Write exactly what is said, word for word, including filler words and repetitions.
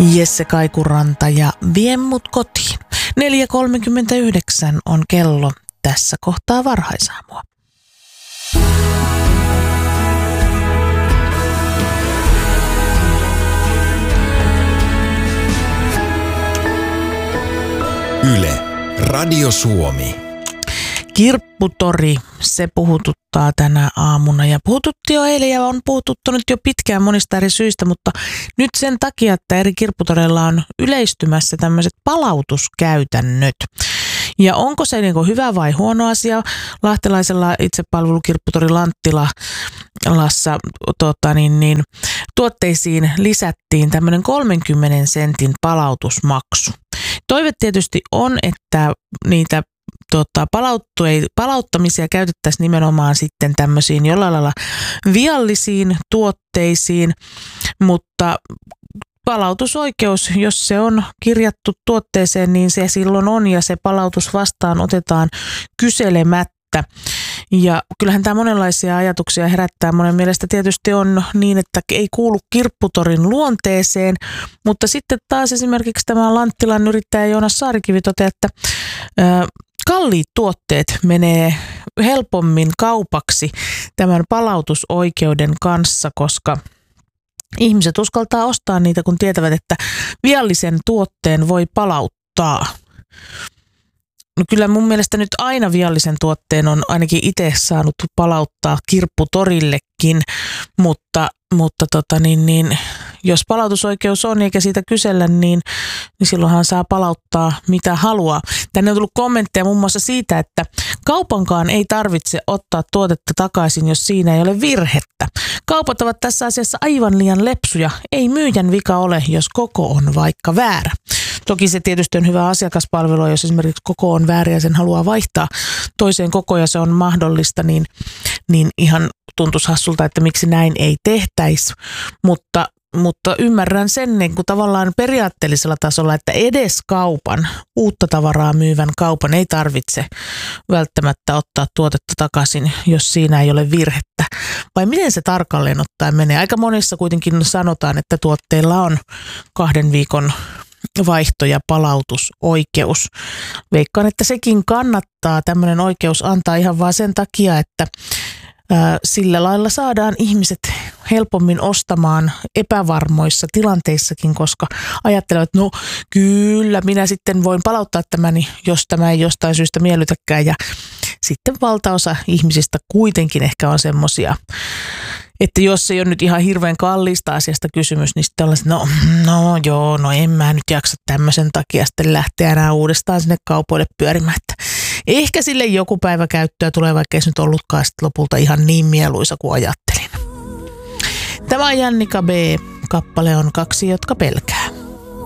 Jesse Kaikuranta ja Vie mut kotiin. neljä kolmekymmentäyhdeksän on kello tässä kohtaa varhaisaamua. Yle, Radio Suomi. Kirpputori, se puhututtaa tänä aamuna ja puhututti jo eilen ja on puhututtanut jo pitkään monista eri syistä, mutta nyt sen takia, että eri kirpputoreilla on yleistymässä tämmöiset palautuskäytännöt. Ja onko se niin kuin hyvä vai huono asia? Lahtelaisella itsepalvelukirpputori Lanttilassa tota, niin, niin, tuotteisiin lisättiin tämmöinen kolmenkymmenen sentin palautusmaksu. Toive tietysti on, että niitä Tota, palauttamisia käytettäisiin nimenomaan sitten tämmöisiin jollain lailla viallisiin tuotteisiin, mutta palautusoikeus, jos se on kirjattu tuotteeseen, niin se silloin on ja se palautus vastaan otetaan kyselemättä. Ja kyllähän tämä monenlaisia ajatuksia herättää. Monen mielestä tietysti on niin, että ei kuulu kirpputorin luonteeseen, mutta sitten taas esimerkiksi tämä Lanttilan yrittäjä Joonas Saarikivi toteaa, että ää, kalliit tuotteet menee helpommin kaupaksi tämän palautusoikeuden kanssa, koska ihmiset uskaltaa ostaa niitä, kun tietävät, että viallisen tuotteen voi palauttaa. No kyllä mun mielestä nyt aina viallisen tuotteen on ainakin itse saanut palauttaa kirpputorillekin, mutta, mutta tota niin, niin, jos palautusoikeus on eikä siitä kysellä, niin, niin silloinhan saa palauttaa mitä haluaa. Tänne on tullut kommentteja muun muassa siitä, että kaupankaan ei tarvitse ottaa tuotetta takaisin, jos siinä ei ole virhettä. Kaupat ovat tässä asiassa aivan liian lepsuja. Ei myyjän vika ole, jos koko on vaikka väärä. Toki se tietysti on hyvä asiakaspalvelu, jos esimerkiksi koko on väärä ja sen haluaa vaihtaa toiseen kokoon ja se on mahdollista, niin, niin ihan tuntuisi hassulta, että miksi näin ei tehtäisi. Mutta, mutta ymmärrän sen niin kuin tavallaan periaatteellisella tasolla, että edes kaupan, uutta tavaraa myyvän kaupan ei tarvitse välttämättä ottaa tuotetta takaisin, jos siinä ei ole virhettä. Vai miten se tarkalleen ottaen menee? Aika monissa kuitenkin sanotaan, että tuotteilla on kahden viikon vaihto- ja palautusoikeus. Veikkaan, että sekin kannattaa tämmöinen oikeus antaa ihan vaan sen takia, että ää, sillä lailla saadaan ihmiset helpommin ostamaan epävarmoissa tilanteissakin, koska ajattelevat, että no kyllä minä sitten voin palauttaa tämän, jos tämä ei jostain syystä miellytäkään. Ja sitten valtaosa ihmisistä kuitenkin ehkä on semmoisia, että jos ei ole nyt ihan hirveän kalliista asiasta kysymys, niin sitten ollaan, no, no joo, no en mä nyt jaksa tämmöisen takia sitten lähteä enää uudestaan sinne kaupoille pyörimään. Että ehkä sille joku päivä käyttöä tulee, vaikka ei se nyt ollutkaan sitten lopulta ihan niin mieluisa kuin ajattelin. Tämä on Jannika B. Kappale on Kaksi, jotka pelkää.